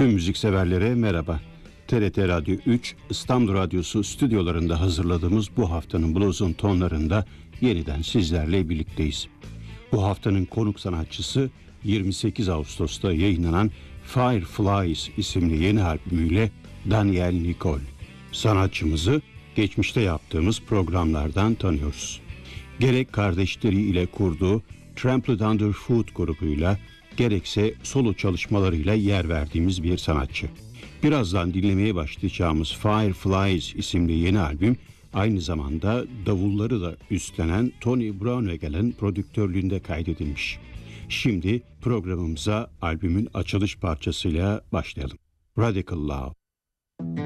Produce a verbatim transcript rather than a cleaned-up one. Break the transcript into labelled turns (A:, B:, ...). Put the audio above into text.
A: Tüm müzikseverlere merhaba. T R T Radyo üç, İstanbul Radyosu stüdyolarında hazırladığımız bu haftanın blues'un tonlarında yeniden sizlerle birlikteyiz. Bu haftanın konuk sanatçısı yirmi sekiz Ağustos'ta yayınlanan Fireflies isimli yeni albümüyle Daniel Nicol. Sanatçımızı geçmişte yaptığımız programlardan tanıyoruz. Gerek kardeşleriyle kurduğu Trampled Underfoot grubuyla, gerekse solo çalışmalarıyla yer verdiğimiz bir sanatçı. Birazdan dinlemeye başlayacağımız Fireflies isimli yeni albüm, aynı zamanda davulları da üstlenen Tony Braunwegel'in prodüktörlüğünde kaydedilmiş. Şimdi programımıza albümün açılış parçasıyla başlayalım. Radical Love.